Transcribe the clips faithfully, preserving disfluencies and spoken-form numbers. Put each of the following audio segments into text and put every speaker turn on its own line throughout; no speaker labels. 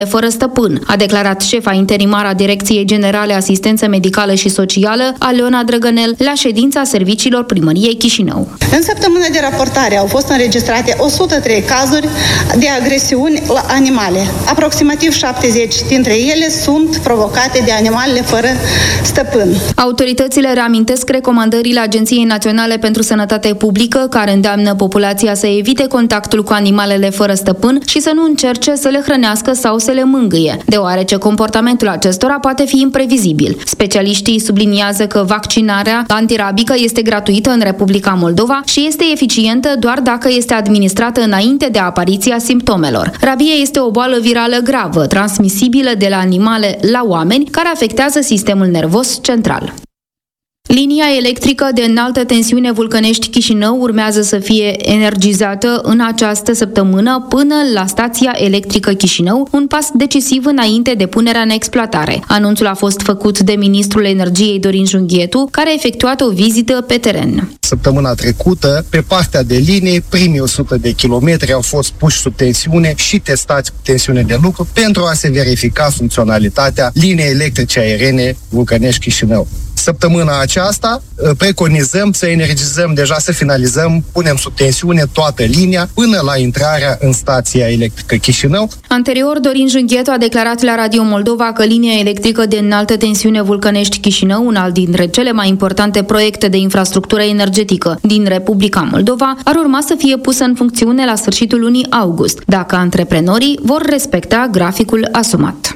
fără stăpân, a declarat șefa interimară a Direcției Generale Asistență Medicală și Socială, Aleona Drăgănel, la ședința serviciilor Primăriei Chișinău.
În săptămâna de raportare au fost înregistrate o sută trei cazuri de agresiuni la animale. Aproximativ șaptezeci dintre ele sunt provocate de animalele fără stăpân.
Autoritățile reamintesc recomandările Agenției Naționale pentru Sănătate Publică, care îndeamnă populația să evite contactul cu animalele fără stăpân și să nu încerce să le hrănească sau să le mângâie, deoarece comportamentul acestora poate fi imprevizibil. Specialiștii subliniază că vaccinarea antirabică este gratuită în Republica Moldova și este eficientă doar dacă este administrată înainte de apariția simptomelor. Rabia este o boală virală gravă, transmisibilă de la animale la oameni, care afectează sistemul nervos central. Linia electrică de înaltă tensiune Vulcănești-Chișinău urmează să fie energizată în această săptămână până la stația electrică Chișinău, un pas decisiv înainte de punerea în exploatare. Anunțul a fost făcut de ministrul energiei Dorin Junghietu, care a efectuat o vizită pe teren.
Săptămâna trecută, pe partea de linie, primii o sută de kilometri au fost puși sub tensiune și testați cu tensiune de lucru pentru a se verifica funcționalitatea liniei electrice aeriene Vulcănești-Chișinău. Săptămâna aceasta preconizăm să energizăm, deja să finalizăm, punem sub tensiune toată linia până la intrarea în stația electrică Chișinău.
Anterior, Dorin Junghietu a declarat la Radio Moldova că linia electrică de înaltă tensiune Vulcănești-Chișinău, una dintre cele mai importante proiecte de infrastructură energetică din Republica Moldova, ar urma să fie pusă în funcțiune la sfârșitul lunii august, dacă antreprenorii vor respecta graficul asumat.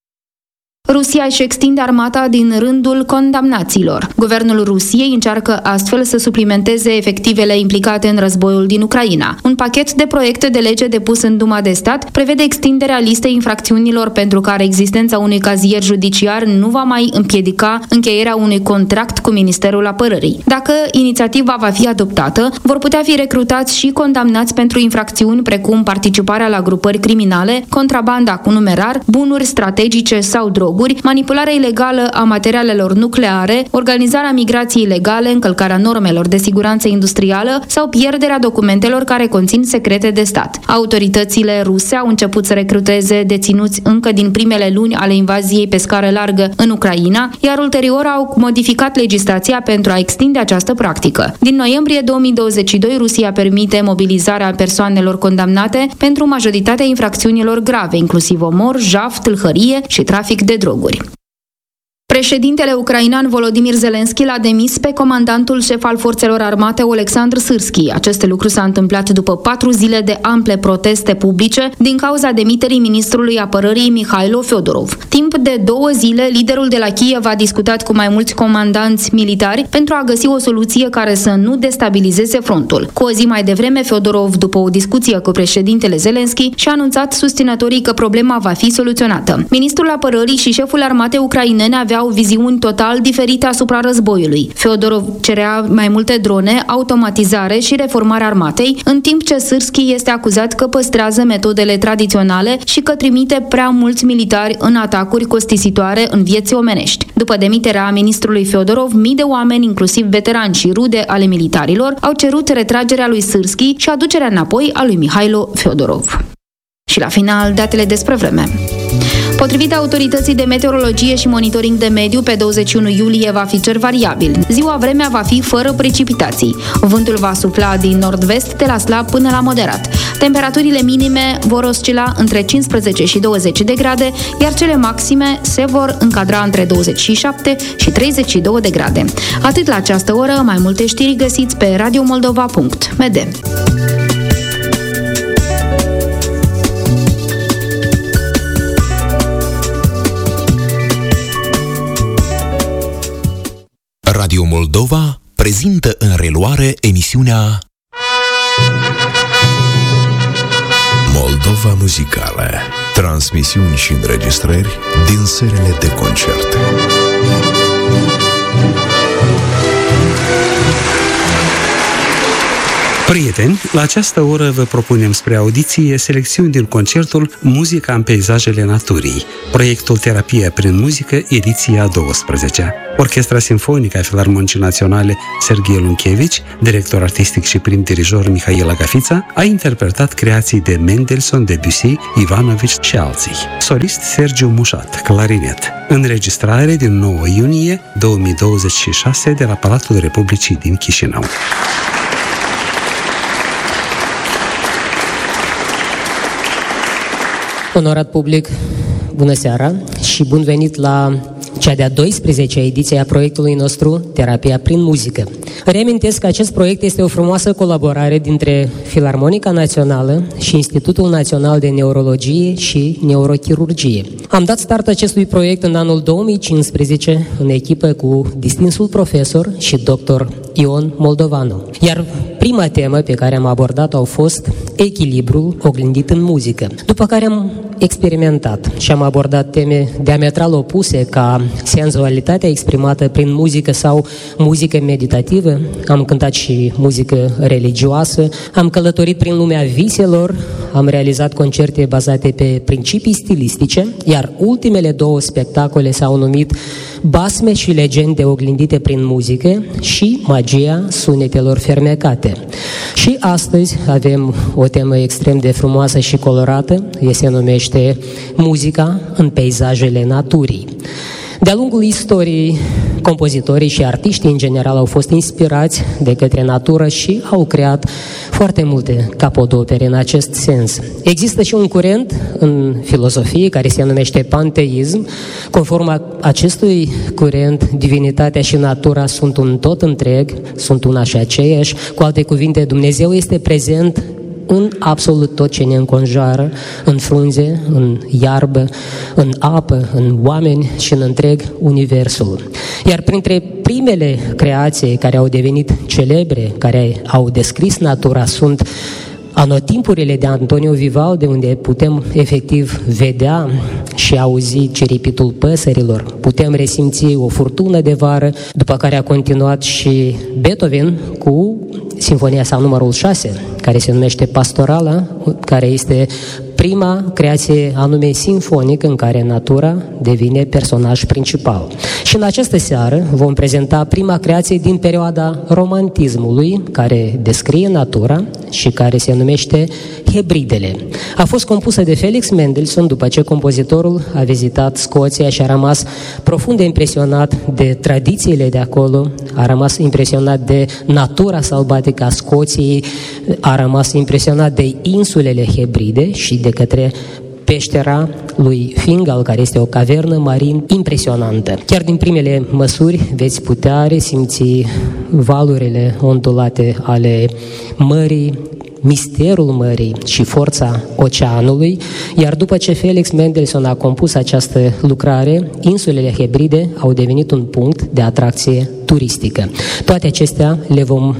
Rusia își extinde armata din rândul condamnaților. Guvernul Rusiei încearcă astfel să suplimenteze efectivele implicate în războiul din Ucraina. Un pachet de proiecte de lege depus în Duma de Stat prevede extinderea listei infracțiunilor pentru care existența unui cazier judiciar nu va mai împiedica încheierea unui contract cu Ministerul Apărării. Dacă inițiativa va fi adoptată, vor putea fi recrutați și condamnați pentru infracțiuni precum participarea la grupări criminale, contrabanda cu numerar, bunuri strategice sau droguri, manipularea ilegală a materialelor nucleare, organizarea migrației ilegale, încălcarea normelor de siguranță industrială sau pierderea documentelor care conțin secrete de stat. Autoritățile ruse au început să recruteze deținuți încă din primele luni ale invaziei pe scară largă în Ucraina, iar ulterior au modificat legislația pentru a extinde această practică. Din noiembrie două mii douăzeci și doi, Rusia permite mobilizarea persoanelor condamnate pentru majoritatea infracțiunilor grave, inclusiv omor, jaf, tâlhărie și trafic de droguri. Președintele ucrainean Volodymyr Zelensky l-a demis pe comandantul șef al forțelor armate Oleksandr Syrskyi. Acest lucru s-a întâmplat după patru zile de ample proteste publice din cauza demiterii ministrului apărării Mihailo Feodorov. Timp de două zile, liderul de la Kiev a discutat cu mai mulți comandanți militari pentru a găsi o soluție care să nu destabilizeze frontul. Cu o zi mai devreme, Feodorov, după o discuție cu președintele Zelensky, și-a anunțat susținătorii că problema va fi soluționată. Ministrul apărării și șeful armatei ucrainene aveau viziuni total diferite asupra războiului. Feodorov cerea mai multe drone, automatizare și reformarea armatei, în timp ce Syrskyi este acuzat că păstrează metodele tradiționale și că trimite prea mulți militari în atacuri costisitoare în vieți omenești. După demiterea ministrului Feodorov, mii de oameni, inclusiv veterani și rude ale militarilor, au cerut retragerea lui Syrskyi și aducerea înapoi a lui Mihailo Feodorov. Și la final, datele despre vreme. Potrivit autorității de meteorologie și monitoring de mediu, pe douăzeci și unu iulie va fi cer variabil. Ziua vremea va fi fără precipitații. Vântul va sufla din nord-vest de la slab până la moderat. Temperaturile minime vor oscila între cincisprezece și douăzeci de grade, iar cele maxime se vor încadra între douăzeci și șapte și treizeci și două de grade. Atât la această oră, mai multe știri găsiți pe radio moldova punct m d.
Radio Moldova prezintă în reluare emisiunea Moldova Muzicală. Transmisiuni și înregistrări din serile de concerte.
Prieteni, la această oră vă propunem spre audiție selecțiuni din concertul Muzica în peisajele naturii, proiectul Terapia prin muzică, ediția a douăsprezecea. Orchestra Simfonică a Filarmonicii Naționale Serghei Lunchevici, director artistic și prim dirijor Mihail Agafița, a interpretat creații de Mendelssohn, Debussy, Ivanovici și alții. Solist Sergiu Mușat, clarinet. Înregistrare din nouă iunie două mii douăzeci și șase de la Palatul Republicii din Chișinău.
Onorat public, bună seara și bun venit la cea de-a douăsprezecea ediție a proiectului nostru Terapia prin muzică. Reamintesc că acest proiect este o frumoasă colaborare dintre Filarmonica Națională și Institutul Național de Neurologie și Neurochirurgie. Am dat start acestui proiect în anul două mii cincisprezece în echipă cu distinsul profesor și doctor Ion Moldovanu. Iar prima temă pe care am abordat-o au fost echilibrul oglindit în muzică. După care am experimentat și am abordat teme diametral opuse ca senzualitatea exprimată prin muzică sau muzică meditativă. Am cântat și muzică religioasă, am călătorit prin lumea viselor, am realizat concerte bazate pe principii stilistice, iar ultimele două spectacole s-au numit Basme și legende oglindite prin muzică și Magia sunetelor fermecate. Și astăzi avem o temă extrem de frumoasă și colorată, ea se numește Muzica în peisajele naturii. De-a lungul istoriei, compozitorii și artiștii în general au fost inspirați de către natură și au creat foarte multe capodopere în acest sens. Există și un curent în filozofie care se numește panteism. Conform acestui curent, divinitatea și natura sunt un tot întreg, sunt una și aceeași. Cu alte cuvinte, Dumnezeu este prezent în absolut tot ce ne înconjoară, în frunze, în iarbă, în apă, în oameni și în întreg universul. Iar printre primele creații care au devenit celebre, care au descris natura, sunt anotimpurile de Antonio Vivaldi, unde putem efectiv vedea și auzi ciripitul păsărilor, putem resimți o furtună de vară, după care a continuat și Beethoven cu Sinfonia sa numărul șase, care se numește Pastorala, care este prima creație anume sinfonică în care natura devine personaj principal. Și în această seară vom prezenta prima creație din perioada romantismului, care descrie natura și care se numește Hebridele. A fost compusă de Felix Mendelssohn după ce compozitorul a vizitat Scoția și a rămas profund impresionat de tradițiile de acolo, a rămas impresionat de natura sălbatică a Scoției, a rămas impresionat de insulele Hebride și de către peștera lui Fingal, care este o cavernă marin impresionantă. Chiar din primele măsuri veți putea resimți valurile ondulate ale mării, misterul mării și forța oceanului, iar după ce Felix Mendelssohn a compus această lucrare, insulele Hebride au devenit un punct de atracție turistică. Toate acestea le vom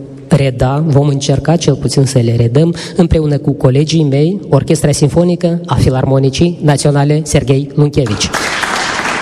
reda, vom încerca cel puțin să le redăm împreună cu colegii mei, Orchestra Simfonică a Filarmonicii Naționale Serghei Lunchevici.